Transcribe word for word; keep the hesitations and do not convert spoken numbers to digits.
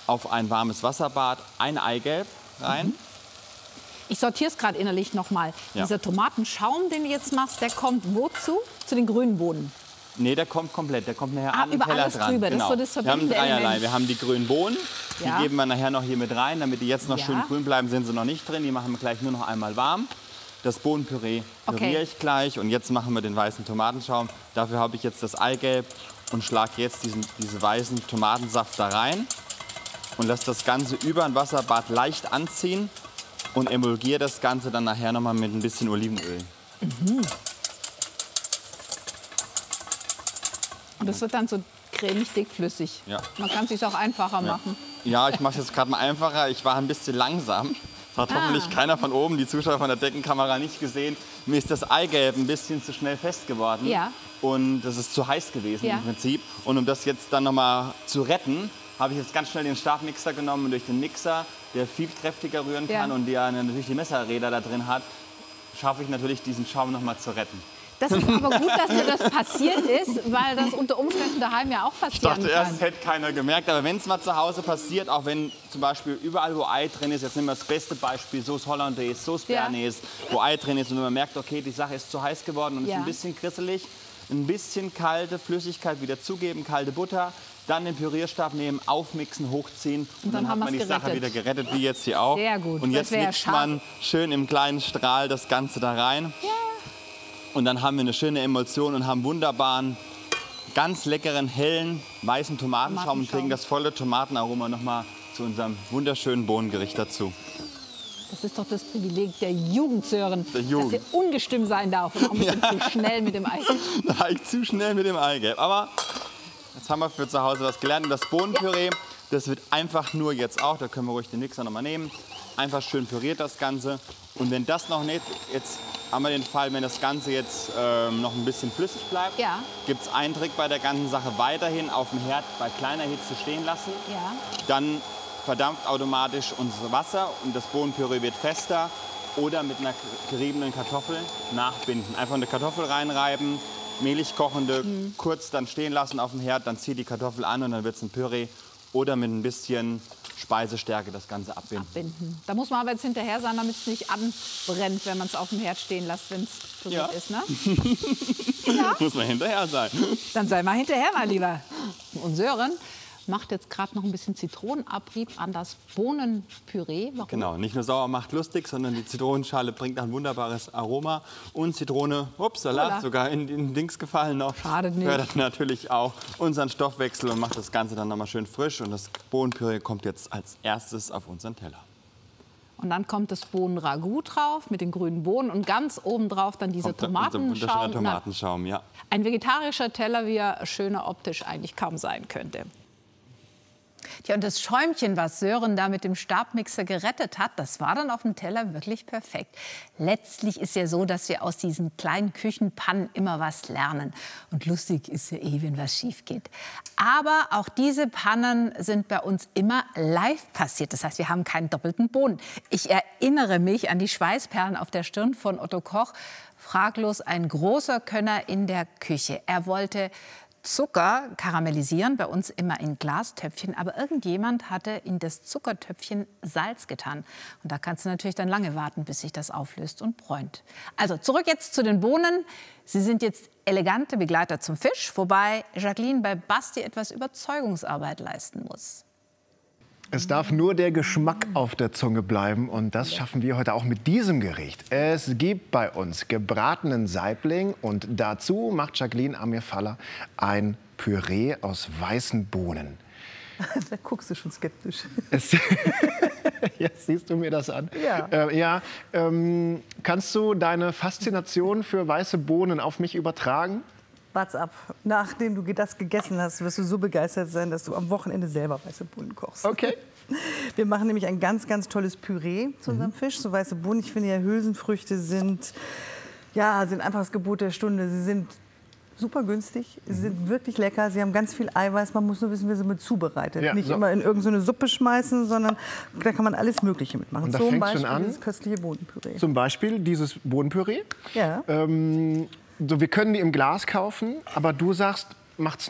auf ein warmes Wasserbad ein Eigelb rein. Mhm. Ich sortiere es gerade innerlich noch mal. Ja. Dieser Tomatenschaum, den du jetzt machst, der kommt wozu? Zu den grünen Bohnen? Nee, der kommt komplett. Der kommt nachher ah, an den Teller dran. Drüber. Genau. Das ist so das wir haben dreierlei. Element. Wir haben die grünen Bohnen. Ja. Die geben wir nachher noch hier mit rein, damit die jetzt noch ja. schön grün bleiben. Sind sie noch nicht drin. Die machen wir gleich nur noch einmal warm. Das Bohnenpüree püriere okay. ich gleich. Und jetzt machen wir den weißen Tomatenschaum. Dafür habe ich jetzt das Eigelb und schlage jetzt diesen, diesen weißen Tomatensaft da rein. Und lasse das Ganze über ein Wasserbad leicht anziehen. Und emulgiere das Ganze dann nachher noch mal mit ein bisschen Olivenöl. Mhm. Und das wird dann so cremig dickflüssig. Ja. Man kann es sich auch einfacher ja. machen. Ja, ich mache es jetzt gerade mal einfacher. Ich war ein bisschen langsam. Das hat ah. hoffentlich keiner von oben, die Zuschauer von der Deckenkamera, nicht gesehen. Mir ist das Eigelb ein bisschen zu schnell fest geworden. Ja. Und das ist zu heiß gewesen ja. im Prinzip. Und um das jetzt dann noch mal zu retten, habe ich jetzt ganz schnell den Stabmixer genommen und durch den Mixer, der viel kräftiger rühren kann ja. und der natürlich die Messerräder da drin hat, schaffe ich natürlich diesen Schaum noch mal zu retten. Das ist aber gut, dass dir das passiert ist, weil das unter Umständen daheim ja auch passieren Ich dachte kann. erst, das hätte keiner gemerkt, aber wenn es mal zu Hause passiert, auch wenn zum Beispiel überall, wo Ei drin ist, jetzt nehmen wir das beste Beispiel, Sauce Hollandaise, Sauce Bernaise, ja. wo Ei drin ist und man merkt, okay, die Sache ist zu heiß geworden und ja. ist ein bisschen krisselig, ein bisschen kalte Flüssigkeit wieder zugeben, kalte Butter, dann den Pürierstab nehmen, aufmixen, hochziehen und, und dann, dann hat man die gerettet. Sache wieder gerettet, wie jetzt hier auch. Sehr gut. Und jetzt mixt man schön im kleinen Strahl das Ganze da rein. Ja. Und dann haben wir eine schöne Emulsion und haben wunderbaren, ganz leckeren, hellen, weißen Tomatenschaum, Tomatenschaum. und kriegen das volle Tomatenaroma noch mal zu unserem wunderschönen Bohnengericht dazu. Das ist doch das Privileg der Jugend, Sören, der Jugend. dass sie ungestimmt sein darf und auch ein bisschen ja. zu schnell mit dem Eigelb. Da war ich zu schnell mit dem Eigelb. Aber jetzt haben wir für zu Hause was gelernt. Und das Bohnenpüree, ja. das wird einfach nur jetzt auch, da können wir ruhig den Mixer noch mal nehmen, einfach schön püriert das Ganze. Und wenn das noch nicht, jetzt haben wir den Fall, wenn das Ganze jetzt ähm, noch ein bisschen flüssig bleibt, ja. gibt es einen Trick bei der ganzen Sache, weiterhin auf dem Herd bei kleiner Hitze stehen lassen. Ja. Dann verdampft automatisch unser Wasser und das Bohnenpüree wird fester. Oder mit einer geriebenen Kartoffel nachbinden. Einfach eine Kartoffel reinreiben, mehlig kochende, mhm. kurz dann stehen lassen auf dem Herd, dann zieht die Kartoffel an und dann wird es ein Püree. Oder mit ein bisschen Speisestärke das Ganze abbinden. abbinden. Da muss man aber jetzt hinterher sein, damit es nicht anbrennt, wenn man es auf dem Herd stehen lässt, wenn es püriert ja. ist, ne? ja? Muss man hinterher sein. Dann sei mal hinterher, mein Lieber. Und Sören macht jetzt gerade noch ein bisschen Zitronenabrieb an das Bohnenpüree. Warum? Genau, nicht nur sauer macht lustig, sondern die Zitronenschale bringt ein wunderbares Aroma. Und Zitrone, upsala, sogar in den Dings gefallen noch. Schadet nicht. Fördert natürlich auch unseren Stoffwechsel und macht das Ganze dann noch mal schön frisch. Und das Bohnenpüree kommt jetzt als erstes auf unseren Teller. Und dann kommt das Bohnenragout drauf mit den grünen Bohnen und ganz oben drauf dann dieser Tomatenschaum. Tomatenschaum, ja. Ein vegetarischer Teller, wie er schöner optisch eigentlich kaum sein könnte. Tja, und das Schäumchen, was Sören da mit dem Stabmixer gerettet hat, das war dann auf dem Teller wirklich perfekt. Letztlich ist ja so, dass wir aus diesen kleinen Küchenpannen immer was lernen. Und lustig ist ja eh, wenn was schief geht. Aber auch diese Pannen sind bei uns immer live passiert. Das heißt, wir haben keinen doppelten Boden. Ich erinnere mich an die Schweißperlen auf der Stirn von Otto Koch. Fraglos ein großer Könner in der Küche. Er wollte Zucker karamellisieren, bei uns immer in Glastöpfchen. Aber irgendjemand hatte in das Zuckertöpfchen Salz getan. Und da kannst du natürlich dann lange warten, bis sich das auflöst und bräunt. Also zurück jetzt zu den Bohnen. Sie sind jetzt elegante Begleiter zum Fisch, wobei Jacqueline bei Basti etwas Überzeugungsarbeit leisten muss. Es darf nur der Geschmack auf der Zunge bleiben und das schaffen wir heute auch mit diesem Gericht. Es gibt bei uns gebratenen Saibling und dazu macht Jacqueline Amir-Faller ein Püree aus weißen Bohnen. Da guckst du schon skeptisch. Es, jetzt siehst du mir das an. Ja. Äh, ja ähm, kannst du deine Faszination für weiße Bohnen auf mich übertragen? Warte ab. Nachdem du das gegessen hast, wirst du so begeistert sein, dass du am Wochenende selber weiße Bohnen kochst. Okay. Wir machen nämlich ein ganz, ganz tolles Püree zu unserem mhm. Fisch. So weiße Bohnen, ich finde ja, Hülsenfrüchte sind, ja, sind einfach das Gebot der Stunde. Sie sind super günstig, sie sind wirklich lecker, sie haben ganz viel Eiweiß. Man muss nur wissen, wie sie mit zubereitet. Ja, Nicht so. immer in irgendeine Suppe schmeißen, sondern da kann man alles Mögliche mitmachen. Und da Zum fängt Beispiel schon an, dieses köstliche Bohnenpüree. Zum Beispiel dieses Bohnenpüree. Ja. Ähm, so, wir können die im Glas kaufen, aber du sagst, macht's